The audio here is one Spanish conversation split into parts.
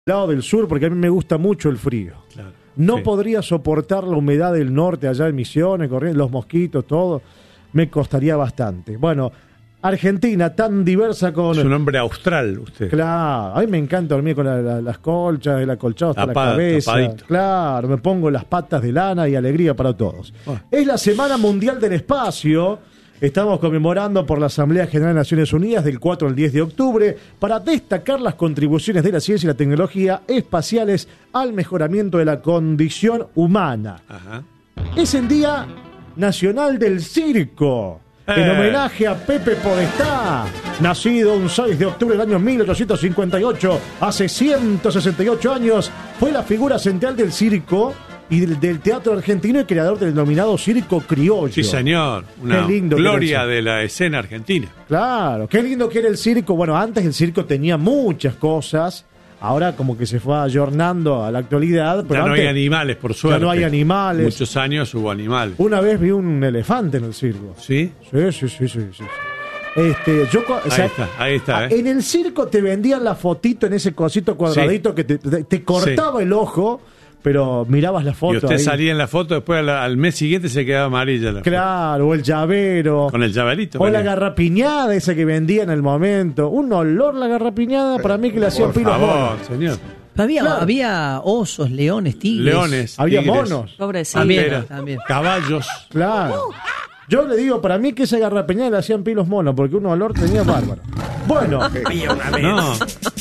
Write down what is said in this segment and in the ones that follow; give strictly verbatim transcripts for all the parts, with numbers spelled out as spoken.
lado del sur porque a mí me gusta mucho el frío. Claro, no sí. podría soportar la humedad del norte allá en Misiones, Corrientes, los mosquitos, todo. Me costaría bastante. Bueno, Argentina tan diversa con... Es un hombre austral usted. Claro, a mí me encanta dormir con la, la, las colchas, el acolchado hasta Tapado, la cabeza. tapadito. Claro, me pongo las patas de lana y alegría para todos. Oh. Es la Semana Mundial del Espacio. Estamos conmemorando por la Asamblea General de Naciones Unidas del cuatro al diez de octubre para destacar las contribuciones de la ciencia y la tecnología espaciales al mejoramiento de la condición humana. Ajá. Es el Día Nacional del Circo, en Eh. homenaje a Pepe Podestá, nacido un seis de octubre del año mil ochocientos cincuenta y ocho, hace ciento sesenta y ocho años, fue la figura central del circo y del, del teatro argentino y creador del denominado circo criollo. Sí, señor. Una Qué lindo que gloria era el de la escena argentina. Claro, qué lindo que era el circo. Bueno, antes el circo tenía muchas cosas, ahora como que se fue ayornando a la actualidad. Pero Ya no antes hay animales, por suerte. Ya no hay animales. Muchos años hubo animales. Una vez vi un elefante en el circo. ¿Sí? Sí, sí, sí, sí, sí. Este, yo, o Ahí sea, está, ahí está, ¿eh? En el circo te vendían la fotito en ese cosito cuadradito Sí. que te, te- te cortaba Sí. el ojo, pero mirabas la foto. Y usted ahí. salía en la foto, después al, al mes siguiente se quedaba amarilla la Claro, o el llavero. foto. Con el llaverito. O la venía. garrapiñada esa que vendía en el momento. Un olor la garrapiñada para mí que le hacían Por pilos favor, monos. señor. Había, Claro. había osos, leones, tigres. Leones, Había tigres, monos. Pobrecito. También, panteras, también. caballos. Claro. Yo le digo, para mí que esa garrapiñada le hacían pilos monos, porque un olor tenía bárbaro. Bueno, Había una vez No,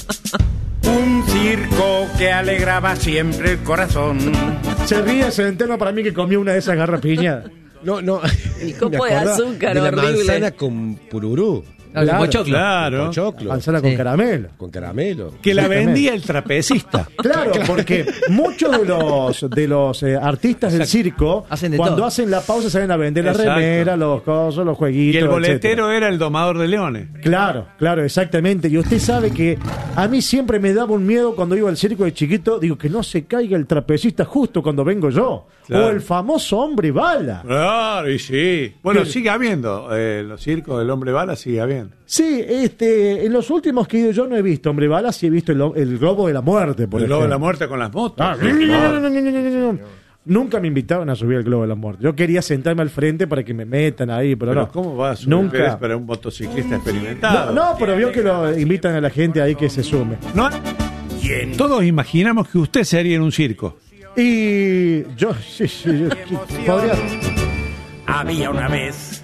un circo que alegraba siempre el corazón. se ríe Centeno para mí que comió una de esas garrapiñadas. No, no. Y copo Me de acordaba azúcar, de la horrible. manzana con pururú, Claro, Claro. pochoclo. claro. con choclo, Manzana con Sí. caramelo. con caramelo. Que la Exactamente. vendía el trapecista. Claro, porque muchos de los de los eh, artistas del circo, Hacen de cuando todo. hacen la pausa, salen a vender la Exacto. remera, los cosos, los jueguitos. Y el boletero etcétera. era el domador de leones. Claro, claro, exactamente. Y usted sabe que a mí siempre me daba un miedo cuando iba al circo de chiquito, digo, que no se caiga el trapecista justo cuando vengo yo. Claro. O el famoso hombre bala. Claro, y sí. Bueno, Que- sigue habiendo. Eh, los circos del hombre bala sigue habiendo. Sí, este, en los últimos que he ido yo no he visto hombre bala, sí he visto el, el globo de la muerte, por el globo de la ejemplo. muerte con las motos. Ah, no, no, no, no, no, no, no, no. Nunca me invitaron a subir al globo de la muerte. Yo quería sentarme al frente para que me metan ahí, pero, Pero no. ¿cómo va a subir Nunca. Pérez para un motociclista No, experimentado? no, pero vio que lo invitan a la gente ahí que se sume. No, ¿Quién? todos imaginamos que usted se haría en un circo. Y yo, sí, sí, yo podría. Había una vez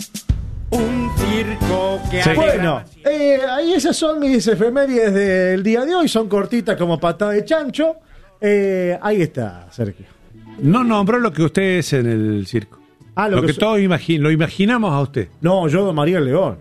un circo que Sí. alegraba Bueno, eh, ahí esas son mis efemérides del día de hoy, son cortitas como patada de chancho. Eh, ahí está, Sergio. No nombró lo que usted es en el circo. Ah, lo, lo que, que so- todos imagi- lo imaginamos a usted. No, yo domaría el león.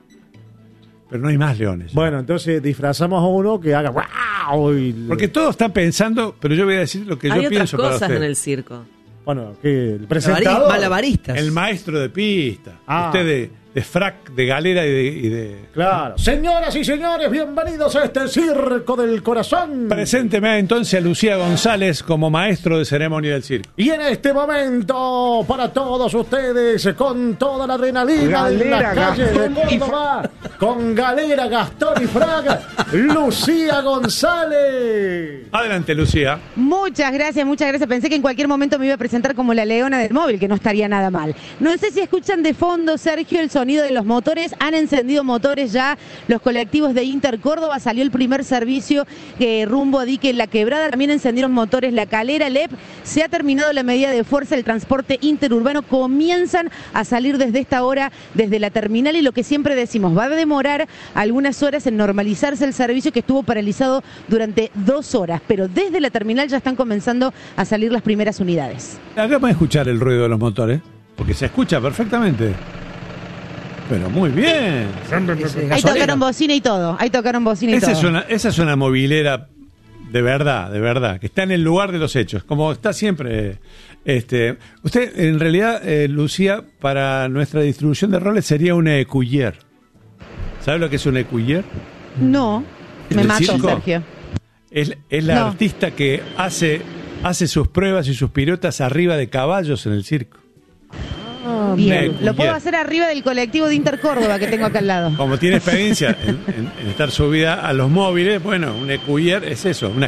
Pero no hay más leones. Bueno, entonces disfrazamos a uno que haga ¡guau! Y le- Porque todos están pensando, pero yo voy a decir lo que Hay yo otras pienso para cosas usted. en el circo. Bueno, que el Malabarí- presentador. Malabaristas. El maestro de pista. Ah. Usted de, de frac, de galera y de... y de- Claro. Señoras y señores, bienvenidos a este circo del corazón. Presénteme entonces a Lucía González como maestro de ceremonia del circo. Y en este momento, para todos ustedes, con toda la adrenalina de Galera, las calles de Gastón y Córdoba, con Galera, Gastón y Fraga, Lucía González. Adelante, Lucía. Muchas gracias, muchas gracias. Pensé que en cualquier momento me iba a presentar como la leona del móvil, que no estaría nada mal. No sé si escuchan de fondo, Sergio, el sonido de los motores. Han encendido motores ya los colectivos de Inter Córdoba. Salió el primer servicio que rumbo a Dique en La Quebrada. También encendieron motores La Calera, L E P. Se ha terminado la medida de fuerza. El transporte interurbano comienzan a salir desde esta hora, desde la terminal. Y lo que siempre decimos, va a demorar algunas horas en normalizarse el servicio que estuvo paralizado durante dos horas. Pero desde la terminal ya están comenzando a salir las primeras unidades. Hagamos escuchar el ruido de los motores, porque se escucha perfectamente. Pero muy bien. Ahí tocaron bocina y todo. Ahí tocaron bocina y Esa todo. es, una, esa es una movilera de verdad, de verdad, que está en el lugar de los hechos, como está siempre. Este, usted, en realidad, eh, Lucía, para nuestra distribución de roles sería una écuyère. ¿Sabe lo que es una écuyère? No, me ¿El mató, circo? Sergio. Es, es la No. artista que hace, hace sus pruebas y sus piruetas arriba de caballos en el circo. Ah, Bien, Una lo puedo Ecuyer. hacer arriba del colectivo de Intercórdoba que tengo acá al lado. Como tiene experiencia en, en- en estar subida a los móviles, bueno, un Ecuyer es eso, una